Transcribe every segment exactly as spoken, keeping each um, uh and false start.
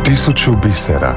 Tisuću bisera.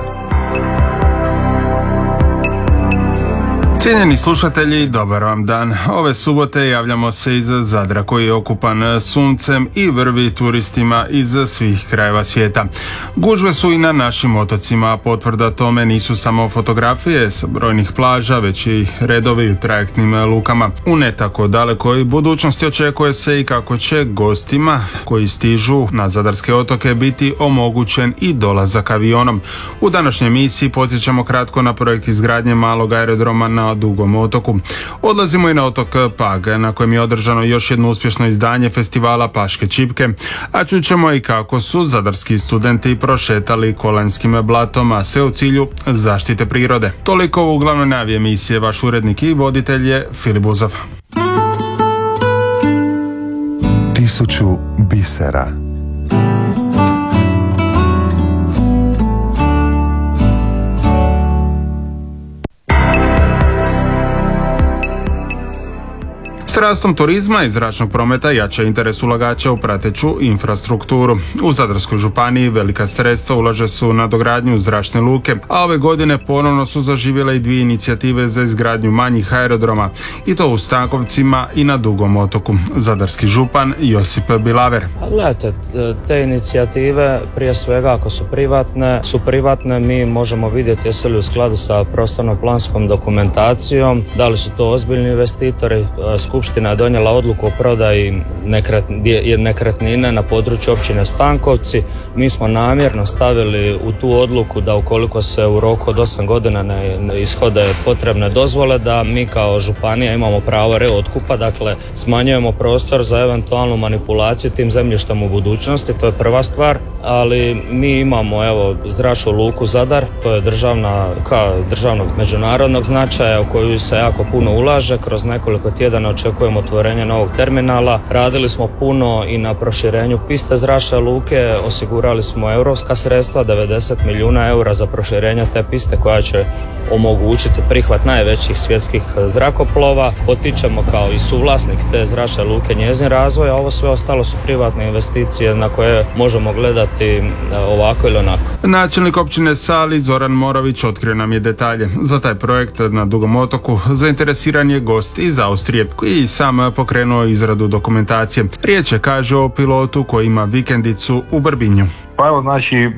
Cijenjeni slušatelji, dobar vam dan. Ove subote javljamo se iz Zadra koji je okupan suncem i vrvi turistima iz svih krajeva svijeta. Gužve su i na našim otocima, a potvrda tome nisu samo fotografije sa brojnih plaža, već i redovi u trajektnim lukama. U ne tako dalekoj budućnosti očekuje se i kako će gostima koji stižu na zadarske otoke biti omogućen i dolazak avionom. U današnjoj emisiji podsjećamo kratko na projekt izgradnje malog aerodroma na Dugom otoku. Odlazimo i na otok Pag, na kojem je održano još jedno uspješno izdanje festivala Paške čipke, a čućemo i kako su zadarski studenti prošetali Kolanjskim blatom, a sve u cilju zaštite prirode. Toliko u glavnoj najavi emisije. Vaš urednik i voditelj je Filip Buzov. Tisuću bisera. S rastom turizma i zračnog prometa jača interes ulagača u prateću infrastrukturu. U Zadarskoj županiji velika sredstva ulaže su u nadogradnju zračne luke, a ove godine ponovno su zaživjele i dvije inicijative za izgradnju manjih aerodroma, i to u Stankovcima i na Dugom otoku. Zadarski župan Josip Bilaver. Gledajte, te inicijative prije svega ako su privatne, su privatne, mi možemo vidjeti jesu li u skladu sa prostorno-planskom dokumentacijom, da li su to ozbiljni investitori. Skupština je donijela odluku o prodaji nekretnine na području općine Stankovci. Mi smo namjerno stavili u tu odluku da ukoliko se u roku od osam godina ne, ne ishode potrebne dozvole, da mi kao županija imamo pravo reotkupa, dakle smanjujemo prostor za eventualnu manipulaciju tim zemljištem u budućnosti, to je prva stvar, ali mi imamo evo zračnu luku Zadar, to je državna, kao državnog međunarodnog značaja u koju se jako puno ulaže. Kroz nekoliko tjedana očekujemo otvorenje novog terminala. Radili smo puno i na proširenju piste zračne luke, osigurali smo europska sredstva, devedeset milijuna eura za proširenje te piste koja će omogućiti prihvat najvećih svjetskih zrakoplova. Potičemo kao i suvlasnik te zračne luke njezin razvoj, a ovo sve ostalo su privatne investicije na koje možemo gledati ovako ili onako. Načelnik općine Sali Zoran Morović otkrio nam je detalje. Za taj projekt na Dugom otoku zainteresiran je gost iz Austrije koji i sam pokrenuo izradu dokumentacije. Riječ je, kaže, o pilotu koji ima vikendicu u Brbinju. Pa evo, znači, e,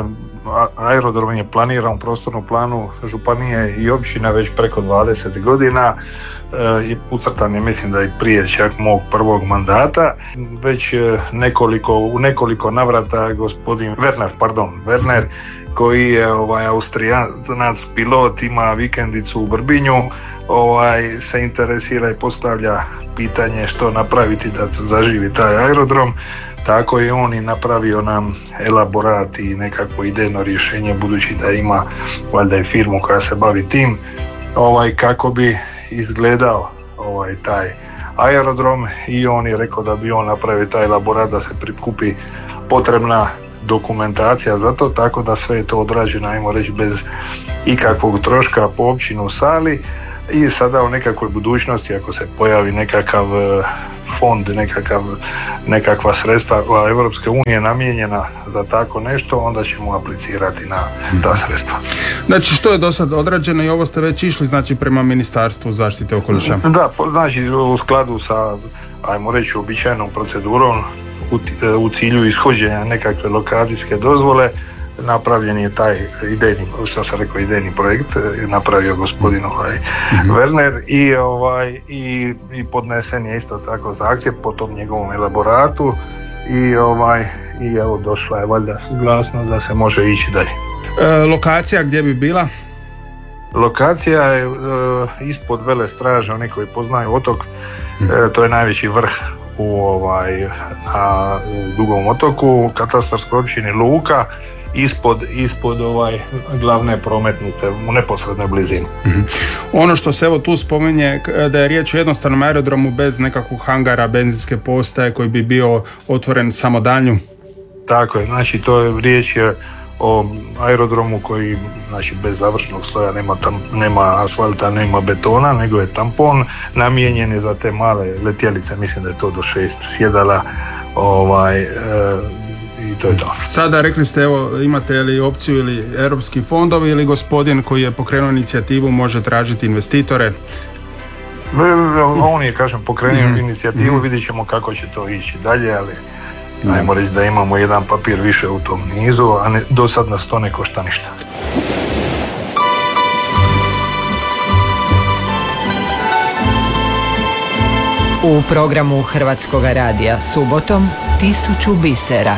aerodrom je planiran u prostornom planu županije i općina već preko dvadeset godina. E, ucrtan je, mislim da i prije čak mog prvog mandata. Već nekoliko, u nekoliko navrata gospodin Werner, pardon, Werner, koji je ovaj Austrijanac pilot, ima vikendicu u Brbinju, ovaj, se interesira i postavlja pitanje što napraviti da zaživi taj aerodrom. Tako je on i napravio nam elaborat i nekako idejno rješenje, budući da ima valjda i firmu koja se bavi tim, ovaj, kako bi izgledao ovaj, taj aerodrom, i on je rekao da bi on napravio taj elaborat da se prikupi potrebna dokumentacija za to, tako da sve je to odrađeno, ajmo reći, bez ikakvog troška po općinu Sali. I sada u nekakvoj budućnosti, ako se pojavi nekakav fond, nekakav, nekakva sredstva Europske unije namijenjena za tako nešto, onda ćemo aplicirati na ta sredstva. Znači, što je do sad odrađeno, i ovo ste već išli, znači, prema Ministarstvu zaštite okoliša? Da, znači u skladu sa, ajmo reći, uobičajenom procedurom u, u cilju ishođenja nekakve lokacijske dozvole, napravljen je taj idejni, što sam rekao, idejni projekt, napravio gospodin ovaj mm-hmm. Werner, i, ovaj, i, i podnesen je isto tako zahtjev po tom njegovom elaboratu, i, ovaj, i evo došla je valjda suglasnost da se može ići dalje. E, lokacija gdje bi bila? Lokacija je e, ispod Vele Straže, oni koji poznaju otok, mm-hmm. e, to je najveći vrh u, ovaj, na Dugom otoku, katastarskoj općini Luka, ispod, ispod ovaj glavne prometnice u neposrednoj blizini. Mm-hmm. Ono što se evo tu spominje da je riječ o jednostavnom aerodromu bez nekakvog hangara, benzinske postaje koji bi bio otvoren samodaljnju. Tako je, znači to je riječ je o aerodromu koji, znači, bez završnog sloja, nema, tam, nema asfalta, nema betona, nego je tampon, namijenjen je za te male letjelice, mislim da je to do šest sjedala, ovaj, e, i to je to. Sada rekli ste, evo, imate li opciju ili europski fondovi ili gospodin koji je pokrenuo inicijativu može tražiti investitore? On je, kažem, pokrenuo mm-hmm. inicijativu, mm-hmm. vidjet ćemo kako će to ići dalje, ali mm-hmm. ajmo reći da imamo jedan papir više u tom nizu, a ne, do sad nas to ne košta ništa. U programu Hrvatskog radija subotom Tisuću bisera.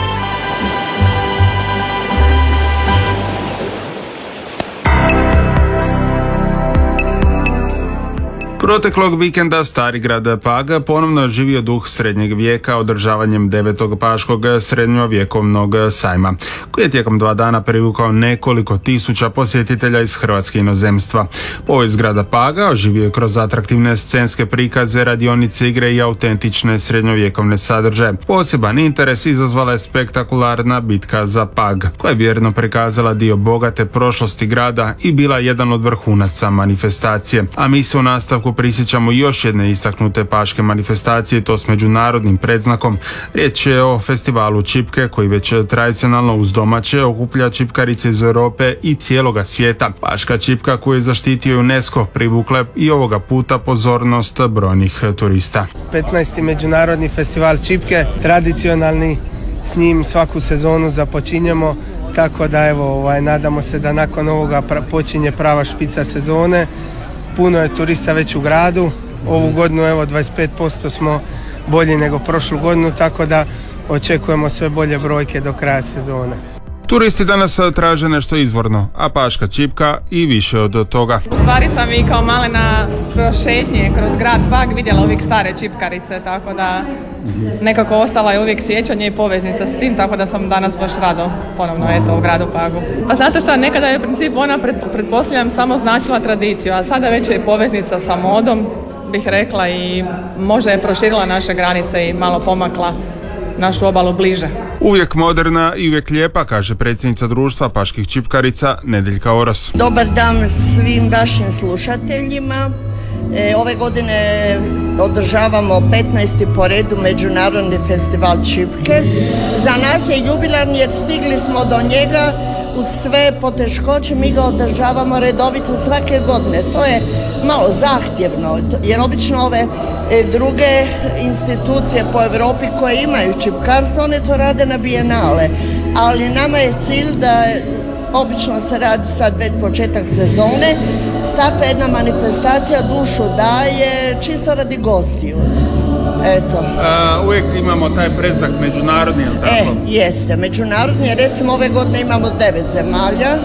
Proteklog vikenda Stari grad Pag ponovno živio duh srednjeg vijeka održavanjem devetog paškog srednjovjekovnog sajma, koji je tijekom dva dana privukao nekoliko tisuća posjetitelja iz Hrvatske inozemstva. Povijest grada Paga oživio je kroz atraktivne scenske prikaze, radionice, igre i autentične srednjovjekovne sadržaje. Poseban interes izazvala je spektakularna bitka za Pag, koja je vjerno prikazala dio bogate prošlosti grada i bila jedan od vrhunaca manifestacije. A mi se u nastavku prisjećamo još jedne istaknute paške manifestacije, to s međunarodnim predznakom. Riječ je o festivalu čipke koji već tradicionalno uz domaće okuplja čipkarice iz Europe i cijeloga svijeta. Paška čipka koju je zaštitio UNESCO privukla i ovoga puta pozornost brojnih turista. petnaesti međunarodni festival čipke, tradicionalni, s njim svaku sezonu započinjemo, tako da evo, ovaj, nadamo se da nakon ovoga pra, počinje prava špica sezone. Puno je turista već u gradu, ovu godinu evo dvadeset pet posto smo bolji nego prošlu godinu, tako da očekujemo sve bolje brojke do kraja sezone. Turisti danas traže nešto izvorno, a paška čipka i više od toga. U stvari sam i kao malena kroz šetnje, kroz grad Pag vidjela uvijek stare čipkarice, tako da nekako ostala je uvijek sjećanje i poveznica s tim, tako da sam danas baš rado ponovno eto u gradu Pagu. Pa zato što nekada je u principu ona, pred, pretpostavljam, samo značila tradiciju, a sada već je poveznica sa modom, bih rekla, i možda je proširila naše granice i malo pomakla našu obalu bliže. Uvijek moderna i uvijek lijepa, kaže predsjednica društva paških čipkarica Nedeljka Oros. Dobar dan svim vašim slušateljima. E, ove godine održavamo petnaesti po redu Međunarodni festival čipke. Za nas je jubilarni jer stigli smo do njega uz sve poteškoće, mi ga održavamo redovito svake godine. To je malo zahtjevno jer obično ove e, druge institucije po Europi koje imaju čipkarstvo, one to rade na bijenale, ali nama je cilj da obično se radi sad već početak sezone. Takva jedna manifestacija dušu daje čisto radi gostiju. Eto. A, uvijek imamo taj predznak međunarodni, jel tako? E, jeste, međunarodni, recimo ove godine imamo devet zemalja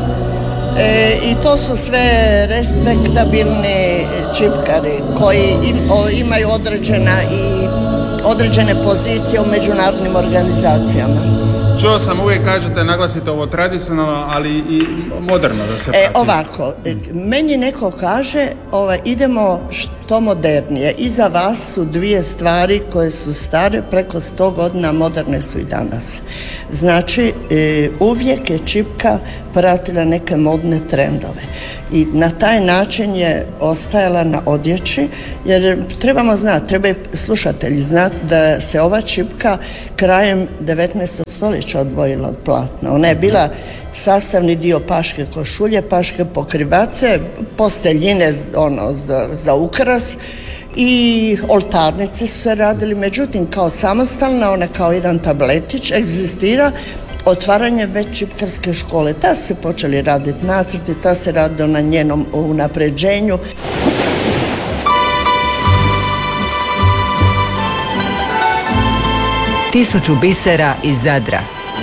e, i to su sve respektabilni čipkari koji im, o, imaju određena i određene pozicije u međunarodnim organizacijama. Čuo sam, uvijek kažete, naglasite ovo tradicionalno, ali i moderno da se prati. E, ovako, meni neko kaže, ovaj, idemo što modernije. Iza vas su dvije stvari koje su stare preko sto godina, moderne su i danas. Znači, e, uvijek je čipka pratila neke modne trendove i na taj način je ostajala na odjeći, jer trebamo znati, treba slušatelji znati da se ova čipka krajem devetnaestog stoljeća odvojila od platna. Ona je bila sastavni dio paške košulje, paške pokrivace, posteljine ono, za, za ukras i oltarnice su se radili. Međutim, kao samostalna, ona kao jedan tabletić egzistira otvaranje već čipkarske škole. Ta se počeli raditi nacrti, ta se radilo na njenom unapređenju. Tisuću bisera iz Zadra.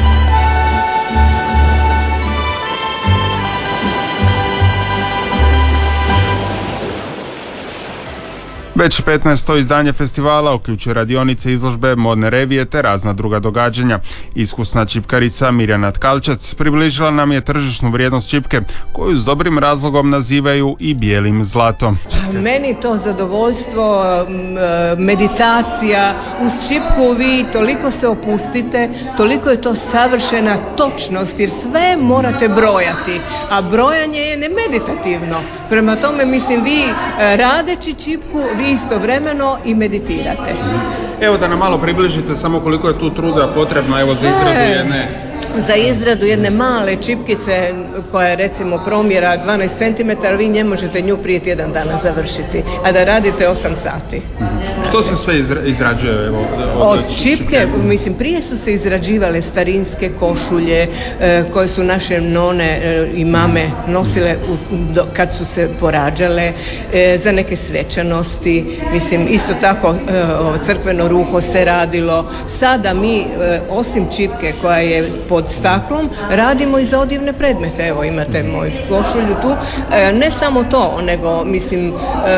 Već petnaesto izdanje festivala uključuje radionice, izložbe, modne revije te razna druga događanja. Iskusna čipkarica Mirjana Tkalčec približila nam je tržišnu vrijednost čipke, koju s dobrim razlogom nazivaju i bijelim zlatom. Meni to zadovoljstvo, meditacija, uz čipku vi toliko se opustite, toliko je to savršena točnost jer sve morate brojati, a brojanje je nemeditativno. Prema tome, mislim, vi radeći čipku, vi istovremeno i meditirate. Evo da nam malo približite samo koliko je tu truda potrebno evo za izradu jedne... Za izradu jedne male čipkice koja je recimo promjera dvanaest centimetara, vi nje možete nju prije tjedan dana završiti, a da radite osam sati. Što se sve izrađuje? Evo, od, od čipke, mislim, prije su se izrađivale starinske košulje e, koje su naše none e, i mame nosile u, do, kad su se porađale, e, za neke svečanosti, mislim, isto tako e, crkveno ruho se radilo. Sada mi, e, osim čipke koja je pod staklom, radimo i za odjevne predmete. Evo, imate moju košulju tu. E, ne samo to, nego, mislim, e,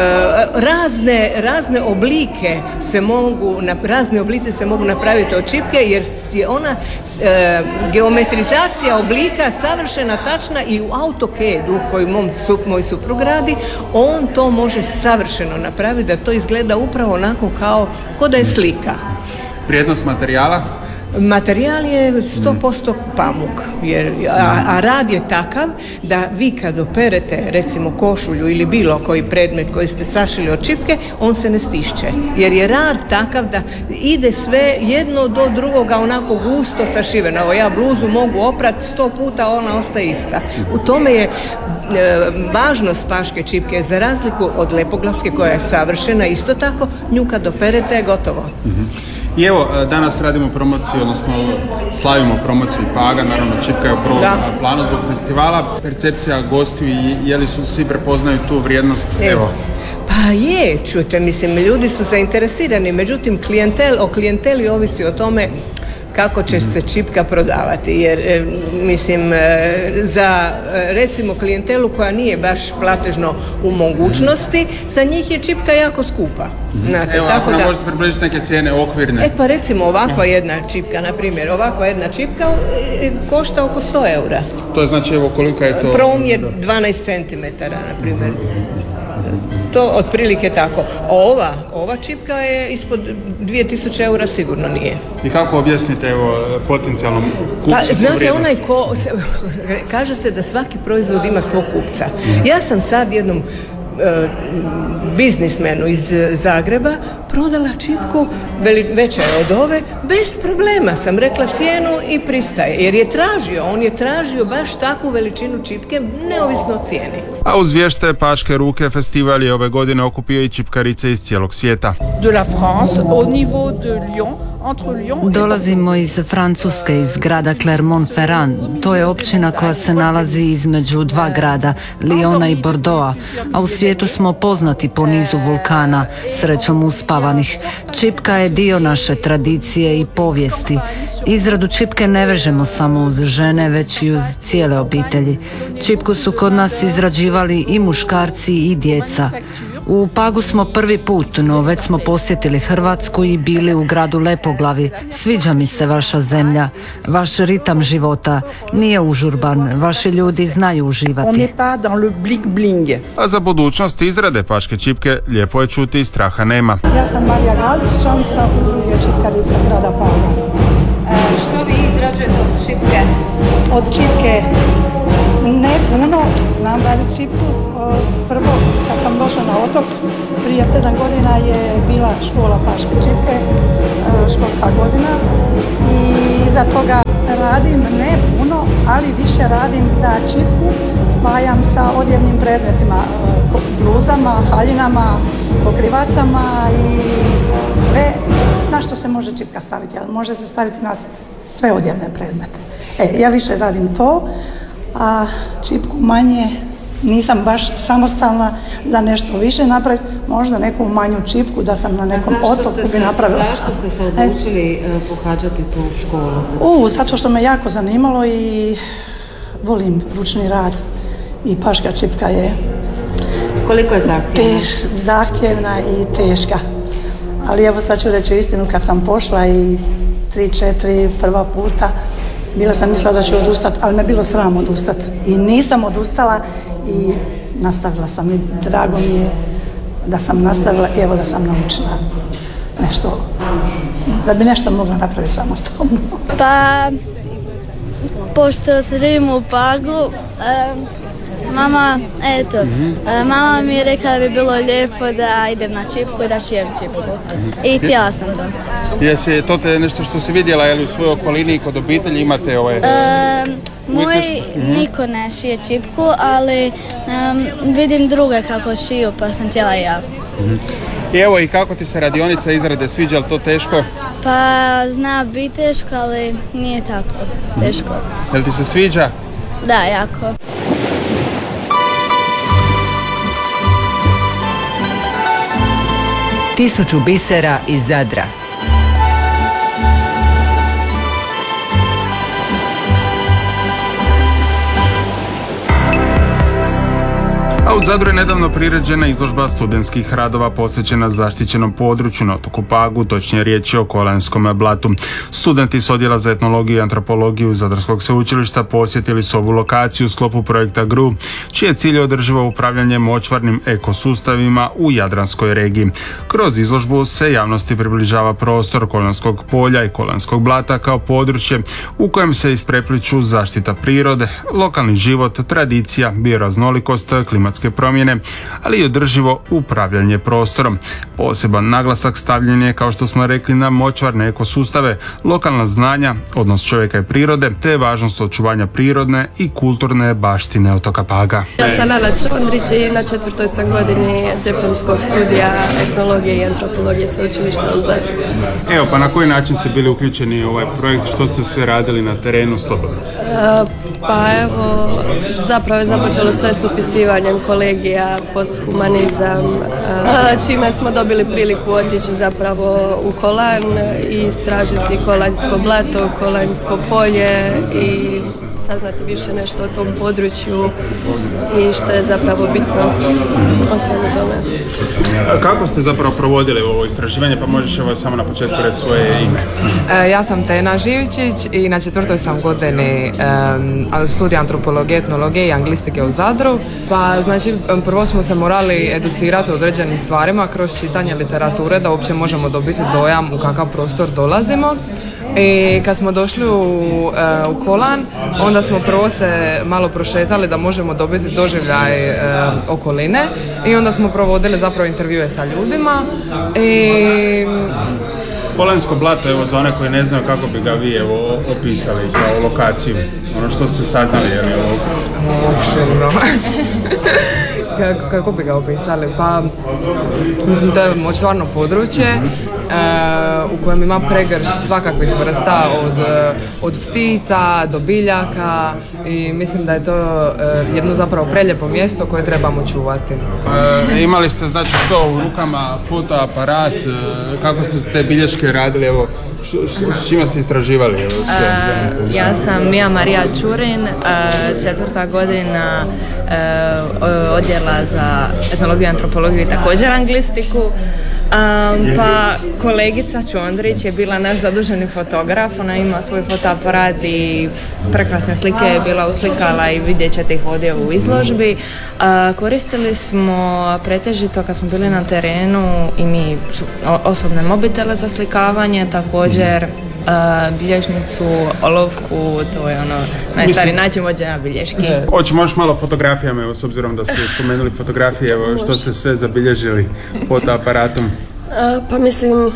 razne, razne oblike se mogu, na, razne oblice se mogu napraviti od čipke, jer je ona e, geometrizacija oblika savršena, tačna i u AutoCAD-u koji mom, su, moj suprug radi, on to može savršeno napraviti da to izgleda upravo onako kao ko da je slika. Vrijednost materijala? Materijal je sto posto pamuk, jer, a, a rad je takav da vi kad operete recimo košulju ili bilo koji predmet koji ste sašili od čipke, on se ne stišće, jer je rad takav da ide sve jedno do drugoga onako gusto sašiveno. Evo, ja bluzu mogu oprati sto puta, ona ostaje ista. U tome je e, važnost paške čipke, za razliku od lepoglavske koja je savršena, isto tako nju kad operete je gotovo. Mm-hmm. I evo, danas radimo promociju, odnosno slavimo promociju Paga, naravno čipka je u prvom planu zbog festivala. Percepcija gostiju i je li su svi prepoznaju tu vrijednost? Evo. Evo. Pa je, čujte, mislim, ljudi su zainteresirani, međutim, klijentel, o klijenteli ovisi o tome kako će se čipka prodavati, jer mislim za recimo klijentelu koja nije baš platežno u mogućnosti, za njih je čipka jako skupa. Znate, evo, tako da možete približiti neke cijene okvirne. E pa recimo ovakva jedna čipka, na primjer, ovakva jedna čipka košta oko sto eura. To je znači, evo, kolika je to? Promjer dvanaest centimetara, na primjer. To otprilike tako. Ova, ova čipka je ispod dvije tisuće eura sigurno nije. I kako objasnite evo potencijalnom kupcu? Pa, znate, onaj ko, kaže se da svaki proizvod ima svog kupca. Ja sam sad jednom e, biznismenu iz Zagreba prodala čipku veća je od ove, bez problema sam rekla cijenu i pristaje, jer je tražio, on je tražio baš takvu veličinu čipke, neovisno o cijeni. A uz vješte paške ruke festival je ove godine okupio i čipkarice iz cijelog svijeta. De la France, au niveau de Lyon, entre Lyon. Dolazimo iz Francuske, iz grada Clermont-Ferrand. To je općina koja se nalazi između dva grada, Lyona i Bordeauxa, a u svijetu smo poznati po nizu vulkana, srećom uspavanih. Čipka je dio naše tradicije i povijesti. Izradu čipke ne vežemo samo uz žene, već i uz cijele obitelji. Čipku su kod nas izrađivali i muškarci i djeca. U Pagu smo prvi put, no već smo posjetili Hrvatsku i bili u gradu Lepoglavi. Sviđa mi se vaša zemlja, vaš ritam života. Nije užurban, vaši ljudi znaju uživati. A za budućnost izrade paške čipke lijepo je čuti i straha nema. Ja sam Marija Galić, članica udruge čipkarica grada Paga. E, što vi izrađujete od čipke? Od čipke ne puno, znam raditi čipku. Prvo, kad sam došla na otok, prije sedam godina je bila škola paške čipke, školska godina, i iza toga radim ne puno, ali više radim da čipku spajam sa odjevnim predmetima, bluzama, haljinama, pokrivacama i sve na što se može čipka staviti, ali može se staviti na sve odjevne predmete. E, ja više radim to, a čipku manje. Nisam baš samostalna za nešto više napraviti, možda neku manju čipku da sam na nekom otoku bi napravila. Zašto ste se odlučili e, pohađati tu školu? U, zato što me jako zanimalo i volim ručni rad i paška čipka je koliko je zahtjevna? Teš, zahtjevna i teška. Ali evo sad ću reći istinu, kad sam pošla i tri, četiri prva puta, bila sam mislila da ću odustati, ali me bilo sram odustati. I nisam odustala i nastavila sam i drago mi je da sam nastavila i evo da sam naučila nešto, da bi nešto mogla napraviti samostalno. Pa, pošto se živimo u Pagu, um, Mama, eto, mm-hmm. mama mi je rekla da bi bilo lijepo da idem na čipku i da šijem čipku. I htjela sam to. Jesi to te nešto što si vidjela, je li u svojoj okolini i kod obitelji imate ovaj... E, moj mm-hmm. niko ne šije čipku, ali um, vidim druge kako šiju, pa sam htjela i ja. Mm-hmm. I evo, i kako ti se radionica izrade sviđa, li to teško? Pa zna biti teško, ali nije tako teško. Jel ti se sviđa? Da, jako. Tisuću bisera iz Zadra. A u Zadru je nedavno priređena izložba studentskih radova posvećena zaštićenom području na otoku Pagu, točnije riječ je o Kolanskom blatu. Studenti s odjela za etnologiju i antropologiju Zadarskog sveučilišta posjetili su ovu lokaciju u sklopu projekta G R U, čije cilj je održivo upravljanje močvarnim ekosustavima u Jadranskoj regiji. Kroz izložbu se javnosti približava prostor Kolanskog polja i Kolanskog blata kao područje u kojem se isprepliču zaštita prirode, lokalni život, tradicija, bioraznolikost, klimatske promjene, ali i održivo upravljanje prostorom. Poseban naglasak stavljen je, kao što smo rekli, na močvarne ekosustave, lokalna znanja, odnos čovjeka i prirode, te važnost očuvanja prirodne i kulturne baštine otoka Paga. Ja sam Ana Čondrić i na četvrtoj sam godini diplomskog studija etnologije i antropologije sveučilišta u Zadru. Evo, pa na koji način ste bili uključeni u ovaj projekt, što ste sve radili na terenu slobodno? Uh, pa evo, zapravo je započelo sve s upisivanjem kolegija, posthumanizam, uh, čime smo dobili priliku otići zapravo u Kolan i istražiti Kolanjsko blato, Kolanjsko polje i saznati više nešto o tom području i što je zapravo bitno o svemu tome. Kako ste zapravo provodili ovo istraživanje, pa možeš evo samo na početku reći svoje ime? E, ja sam Tena Živčić i na četvrtoj sam godini um, studija antropologije, etnologije i anglistike u Zadru. Pa znači prvo smo se morali educirati o određenim stvarima kroz čitanje literature da uopće možemo dobiti dojam u kakav prostor dolazimo. I kad smo došli u, uh, u Kolan, onda smo prvo se malo prošetali da možemo dobiti doživljaj uh, okoline i onda smo provodili zapravo intervjue sa ljudima. I Kolansko blato, evo za one koji ne znaju kako bi ga vi evo opisali kao lokaciju, ono što ste saznali, je li ovo? Opširno. Kako, kako bi ga opisali? Pa, mislim, to je močvarno područje e, u kojem ima pregršt svakakvih vrsta od, od ptica do biljaka i mislim da je to e, jedno zapravo prelijepo mjesto koje trebamo čuvati. E, imali ste znači to u rukama, fotoaparat, e, kako ste te bilješke radili, evo, s čima ste istraživali? Evo, sve, uh, ja sam Mija Marija Čurin, uh, četvrta godina uh, odjela za etnologiju i antropologiju i također anglistiku. Um, pa kolegica Čondrić je bila naš zaduženi fotograf, ona ima svoj fotoaparat i prekrasne slike je bila uslikala i vidjet ćete ih ovdje u izložbi. Uh, koristili smo pretežito kad smo bili na terenu i mi osobne mobitele za slikavanje, također Uh, bilježnicu, olovku, to je ono najstariji način vođenja bilješki. Hoće, možeš malo fotografijama, evo, s obzirom da ste spomenuli fotografije, evo, što ste sve zabilježili fotoaparatom? Uh, pa mislim,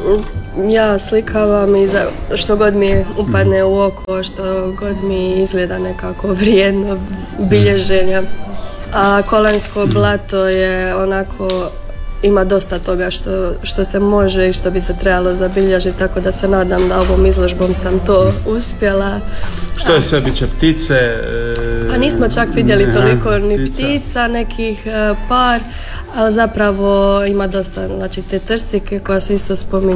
ja slikavam i za što god mi upadne u oko, što god mi izgleda nekako vrijedno bilježenja. A Kolansko blato je onako, ima dosta toga što, što se može i što bi se trebalo zabilježiti, tako da se nadam da ovom izložbom sam to uspjela. Što je sve, bit će ptice? Pa nismo čak vidjeli toliko ni ptica, nekih par, ali zapravo ima dosta, znači te trstike koja se isto spominje